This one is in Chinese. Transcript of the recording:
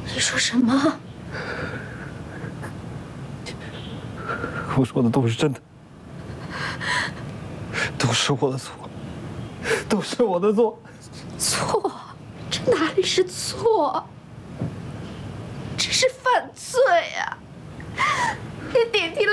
你说什么？ 我说的都是真的，都是我的错，都是我的错。 错？这哪里是错？这是犯罪啊！你顶替了